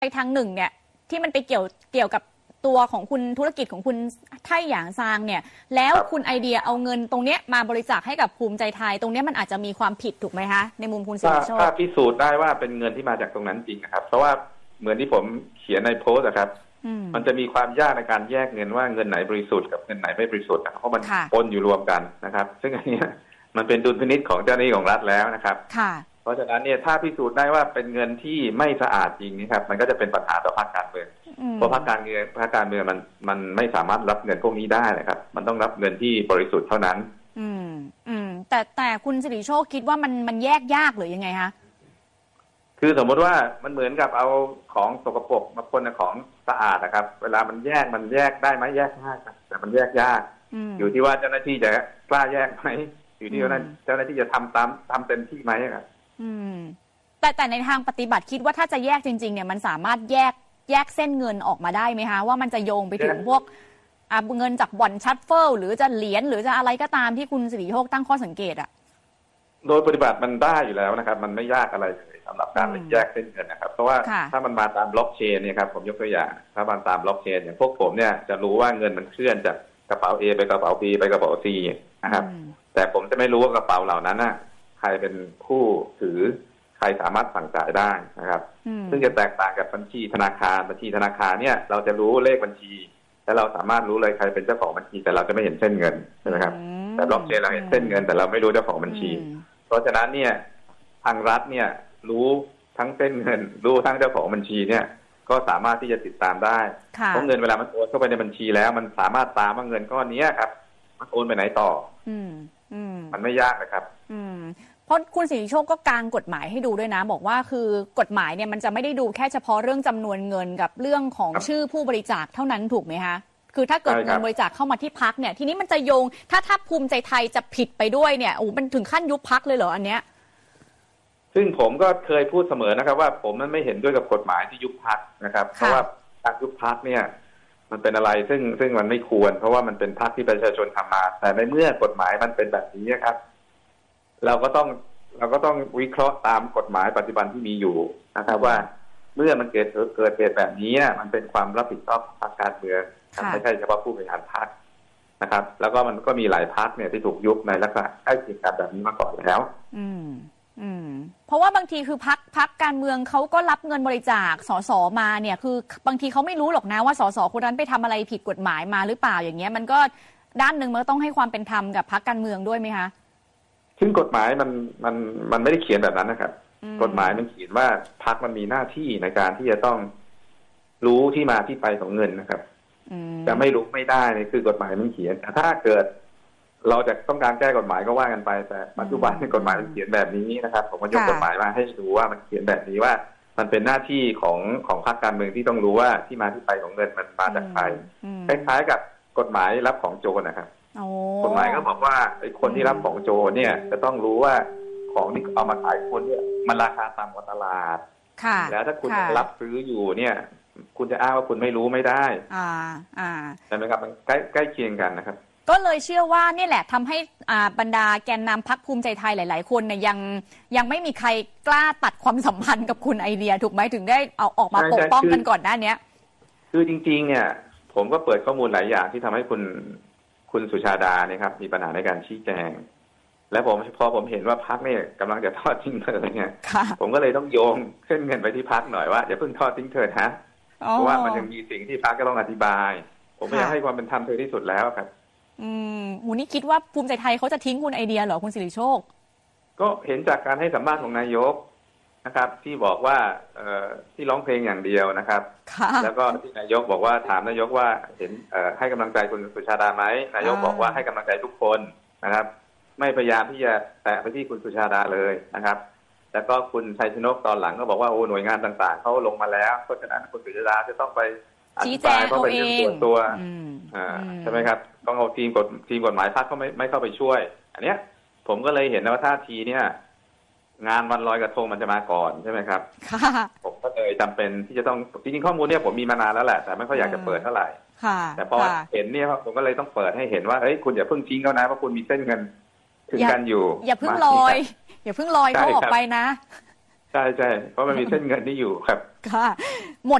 ไปทางหนึ่งเนี่ยที่มันไปเกี่ยวกับตัวของคุณธุรกิจของคุณไท่หยางซางเนี่ยแล้วคุณไอเดียเอาเงินตรงเนี้ยมาบริจาคให้กับภูมิใจไทยตรงเนี้ยมันอาจจะมีความผิดถูกไหมคะในมุมคุณสิริโชติถ้าพิสูจน์ได้ว่าเป็นเงินที่มาจากตรงนั้นจริงนะครับเพราะว่าเหมือนที่ผมเขียนในโพสต์นะครับมันจะมีความยากในการแยกเงินว่าเงินไหนบริสุทธิ์กับเงินไหนไม่บริสุทธิ์เพราะมันปนอยู่รวมกันนะครับซึ่งอันนี้มันเป็นดุลพินิจของเจ้าหน้าที่ของรัฐแล้วนะครับเพราะฉะนั้นเนี่ยถ้าพิสูจน์ได้ว่าเป็นเงินที่ไม่สะอาดจริงนะครับมันก็จะเป็นปัญหาต่อพรรคการเมืองเพราะพรรคการเมืองมันไม่สามารถรับเงินพวกนี้ได้นะครับมันต้องรับเงินที่บริสุทธิ์เท่านั้นแต่คุณสิริโชคคิดว่ามันแยกยากหรือยังไงคะคือสมมติว่ามันเหมือนกับเอาของสกปรกมาปนกับของสะอาดนะครับเวลามันแยกได้ไหมแยกได้ครับแต่มันแยกยากอยู่ที่ว่าเจ้าหน้าที่จะกล้าแยกไหมอยู่ที่ว่าเจ้าหน้าที่จะทำเต็มที่ไหมครับแต่ในทางปฏิบัติคิดว่าถ้าจะแยกจริงๆเนี่ยมันสามารถแยกเส้นเงินออกมาได้ไหมคะว่ามันจะโยงไปถึงพวกเงินจากบ่อนชัตเฟิลหรือจะเหรียญหรือจะอะไรก็ตามที่คุณสิริโชคตั้งข้อสังเกตโดยปฏิบัติมันได้อยู่แล้วนะครับมันไม่ยากอะไรเลยสำหรับการแยกเส้นเงินนะครับเพราะว่าถ้ามันมาตามบล็อกเชนเนี่ยครับผมยกตัวอย่างถ้ามันตามบล็อกเชนอย่างพวกผมเนี่ยจะรู้ว่าเงินมันเคลื่อนจากกระเป๋า A ไปกระเป๋า B ไปกระเป๋า C นะครับแต่ผมจะไม่รู้ว่ากระเป๋าเหล่านั้นน่ะใครเป็นผู้ถือใครสามารถสั่งจ่ายได้นะครับซึ่งจะแตกต่างกับบัญชีธนาคารเนี่ยเราจะรู้เลขบัญชีและเราสามารถรู้เลยใครเป็นเจ้าของบัญชีแต่เราจะไม่เห็นเส้นเงินใช่ไหมครับแต่บล็อกเชนเราเห็นเส้นเงินแต่เราไม่รู้เจ้าของบัญชีเพราะฉะนั้นเนี่ยทางรัฐเนี่ยรู้ทั้งเส้นเงินรู้ทั้งเจ้าของบัญชีเนี่ยก็สามารถที่จะติดตามได้เพราะเงินเวลามันโอนเข้าไปในบัญชีแล้วมันสามารถตามว่าเงินก้อนนี้ครับมันโอนไปไหนต่อมันไม่ยากนะครับเพราะคุณสิริโชคก็กางกฎหมายให้ดูด้วยนะบอกว่าคือกฎหมายเนี่ยมันจะไม่ได้ดูแค่เฉพาะเรื่องจำนวนเงินกับเรื่องของชื่อผู้บริจาคเท่านั้นถูกไหมคะคือถ้าเกิดเงินบริจาคเข้ามาที่พรรคเนี่ยทีนี้มันจะโยงถ้าภูมิใจไทยจะผิดไปด้วยเนี่ยมันถึงขั้นยุบพรรคเลยเหรออันเนี้ยซึ่งผมก็เคยพูดเสมอนะครับว่าผมนั้นไม่เห็นด้วยกับกฎหมายที่ยุบพรรคนะครับเพราะว่าการยุบพรรคเนี่ยมันเป็นอะไรซึ่งมันไม่ควรเพราะว่ามันเป็นพรรคที่ประชาชนทำมาแต่ในเมื่อกฎหมายมันเป็นแบบนี้ครับเราก็ต้องวิเคราะห์ตามกฎหมายปัจจุบันที่มีอยู่นะครับว่าเมื่อมันเกิดเหตุแบบนี้มันเป็นความรับผิดชอบของพรรคการเมืองไม่ใช่เฉพาะผู้บริหารพรรคนะครับแล้วก็มันก็มีหลายพรรคเนี่ยที่ถูกยุบในลักษณะใกล้เคียงกันแบบนี้มาก่อนแล้วเพราะว่าบางทีคือพรรคการเมืองเขาก็รับเงินบริจาคสสมาเนี่ยคือบางทีเขาไม่รู้หรอกนะว่าสสคนนั้นไปทำอะไรผิดกฎหมายมาหรือเปล่าอย่างเงี้ยมันก็ด้านหนึ่งมันต้องให้ความเป็นธรรมกับพรรคการเมืองด้วยไหมคะซึ่งกฎหมายมันไม่ได้เขียนแบบนั้นนะครับกฎหมายมันเขียนว่าพรรคมันมีหน้าที่ในการที่จะต้องรู้ที่มาที่ไปของเงินนะครับจะไม่รู้ไม่ได้นี่คือกฎหมายมันเขียนถ้าเกิดเราจะต้องการแก้กฎหมายก็ว่ากันไปแต่ปัจจุบันกฎหมายมันเขียนแบบนี้นะครับผมก็ยกกฎหมายมาให้ดูว่ามันเขียนแบบนี้ว่ามันเป็นหน้าที่ของพรรคการเมืองที่ต้องรู้ว่าที่มาที่ไปของเงินมันมาจากใครคล้ายๆกับกฎหมายรับของโจรนะครับกฎหมายก็บอกว่าไอ้คนที่รับของโจรเนี่ยจะต้องรู้ว่าของที่เอามาขายคนเนี่ยมันราคาต่ำกว่าตลาดแล้วถ้าคุณรับซื้ออยู่เนี่ยคุณจะอ้างว่าคุณไม่รู้ไม่ได้ใช่ไหมครับมันใกล้เคียงกันนะครับก็เลยเชื่อว่านี่แหละทำให้บรรดาแกนนำพรรคภูมิใจไทยหลายๆคนเนี่ยยังไม่มีใครกล้าตัดความสัมพันธ์กับคุณไอเดียถูกไหมถึงได้เอาออกมาปกป้องกันก่อนหน้านี้คือจริงๆเนี่ยผมก็เปิดข้อมูลหลายอย่างที่ทำให้คุณสุชาดาเนี่ยครับมีปัญหาในการชี้แจงและพอผมเห็นว่าพรรคเนี่ยกำลังจะทอดทิ้งเธอเนี่ยผมก็เลยต้องโยงเส้นเงินไปที่พรรคหน่อยว่าอย่าเพิ่งทอดทิ้งเธอนะเพราะว่ามันยังมีสิ่งที่พรรคก็ต้องอธิบายผมอยากให้ความเป็นธรรมเธอที่สุดแล้วครับหูนี่คิดว่าภูมิใจไทยเขาจะทิ้งคุณไอเดียเหรอคุณสิริโชคก็เห็นจากการให้สัมภาษณ์ของนายกนะครับที่บอกว่าที่ร้องเพลงอย่างเดียวนะครับแล้วก็ที่นายกบอกว่าถามนายกว่าเห็นให้กำลังใจคุณสุชาดาไหมนายกบอกว่าให้กำลังใจทุกคนนะครับไม่พยายามที่จะแตะไปที่คุณสุชาดาเลยนะครับแล้วก็คุณชัยชนกตอนหลังก็บอกว่าโอ้หน่วยงานต่างๆเขาลงมาแล้วเพราะฉะนั้นคุณสุชาดาจะต้องไปชี้แจงเอาเองตัวใช่ไหมครับต้องเอาทีมกฎหมายพรรคก็ไม่เข้าไปช่วยอันเนี้ยผมก็เลยเห็นว่าท่าทีเนี่ยงานวันลอยกระทงมันจะมาก่อนใช่ไหมครับผมก็เลยจำเป็นที่จะต้องจริงๆข้อมูลเนี่ยผมมีมานานแล้วแหละแต่ไม่ค่อยอยากจะเปิดเท่าไหร่แต่พอเห็นเนี่ยผมก็เลยต้องเปิดให้เห็นว่าเอ้ยคุณอย่าเพิ่งทิ้งเขานะเพราะคุณมีเส้นเงินถึงกันอยู่อย่าเพิ่งลอยเขาออกไปนะใช่เพราะมันมีเส้นเงินที่อยู่ครับค่ะหมด